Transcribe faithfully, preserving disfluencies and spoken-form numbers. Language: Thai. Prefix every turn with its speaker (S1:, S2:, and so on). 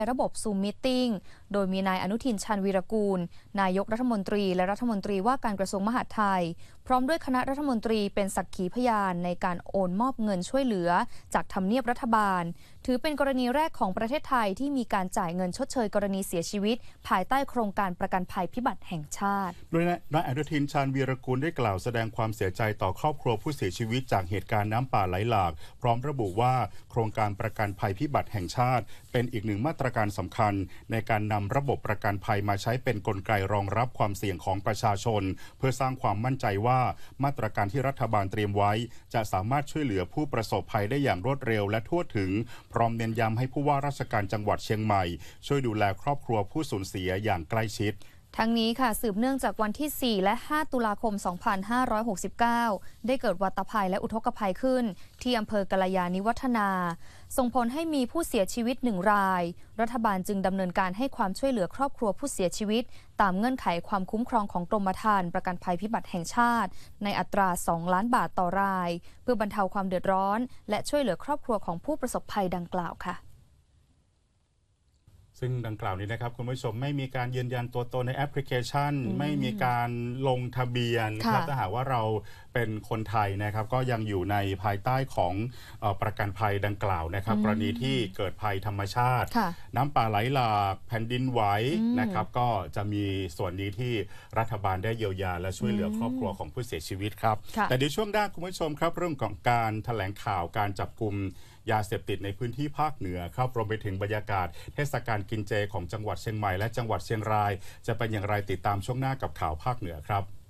S1: ระบบซูมมีตติ้งโดยมีนายอนุทินชาญวีรกูลนายกรัฐมนตรีและรัฐมนตรีว่าการกระทรวงมหาดไทยพร้อมด้วยคณะรัฐมนตรีเป็นสักขีพยานในการโอนมอบเงินช่วยเหลือจากทำเนียบรัฐบาลถือเป็นกรณีแรกของประเทศไทยที่มีการจ่ายเงินชดเชยกรณีเสียชีวิตภายใต้โครงการประกันภัยพิบัติแห่งชาติ
S2: โดยนายอนุทินชาญวีรกูลได้กล่าวแสดงความเสียใจต่อครอบครัวผู้เสียชีวิตจากเหตุการณ์น้ำป่าไหลหลากพร้อมระบุว่าโครงการประกันภัยพิบัติแห่งชาติเป็นอีกหนึ่งมาตรการสำคัญในการนำระบบประกันภัยมาใช้เป็นกลไกรองรับความเสี่ยงของประชาชนเพื่อสร้างความมั่นใจว่ามาตรการที่รัฐบาลเตรียมไว้จะสามารถช่วยเหลือผู้ประสบภัยได้อย่างรวดเร็วและทั่วถึงพร้อมเน้นย้ำให้ผู้ว่าราชการจังหวัดเชียงใหม่ช่วยดูแลครอบครัวผู้สูญเสียอย่างใกล้ชิด
S1: ทั้งนี้ค่ะสืบเนื่องจากวันที่สี่และห้าตุลาคมสองพันห้าร้อยหกสิบเก้าได้เกิดวัตภัยและอุทกภัยขึ้นที่อำเภอกาลยาณิวัฒนาส่งผลให้มีผู้เสียชีวิตหนึ่งรายรัฐบาลจึงดำเนินการให้ความช่วยเหลือครอบครัวผู้เสียชีวิตตามเงื่อนไขความคุ้มครองของกรมธรรม์ประกันภัยพิบัติแห่งชาติในอัตราสองล้านบาทต่อรายเพื่อบรรเทาความเดือดร้อนและช่วยเหลือครอบครัวของผู้ประสบภัยดังกล่าวค่ะ
S2: ซึ่งดังกล่าวนี้นะครับคุณผู้ชมไม่มีการยืนยันตัวตนในแอปพลิเคชันไม่มีการลงทะเบียนครับถ้าหากว่าเราเป็นคนไทยนะครับก็ยังอยู่ในภายใต้ของเอ่อประกันภัยดังกล่าวนะครับกรณีที่เกิดภัยธรรมชาติน้ำป่าไหลหลากแผ่นดินไหวนะครับก็จะมีส่วนนี้ที่รัฐบาลได้เยียวยาและช่วยเหลือครอบครัวของผู้เสียชีวิตครับแต่ในช่วงหน้าคุณผู้ชมครับเรื่องของการแถลงข่าวการจับกุมยาเสพติดในพื้นที่ภาคเหนือครับรวมไปถึงบรรยากาศเทศกาลกินเจของจังหวัดเชียงใหม่และจังหวัดเชียงรายจะเป็นอย่างไรติดตามช่วงหน้ากับข่าวภาคเหนือครับ